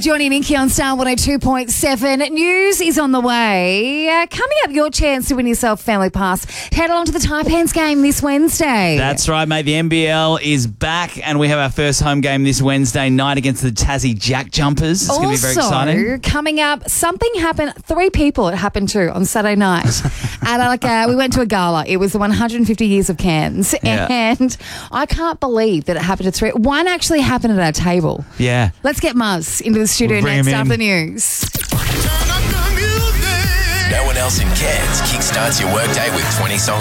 Johnny and Inky on Star 102.7. News is on the way. Coming up, your chance to win yourself a family pass. Head along to the Taipans game this Wednesday. That's right, mate. The NBL is back, and we have our first home game this Wednesday night against the Tassie Jack Jumpers. It's going to be very exciting. Coming up, something happened. 3 people it happened to on Saturday night. We went to a gala. It was the 150 years of Cairns, and I can't believe that it happened to 3. One actually happened at our table. Yeah. Let's get Muzz into the studio next after the news. No one else in Cairns kickstarts your workday with 20 songs.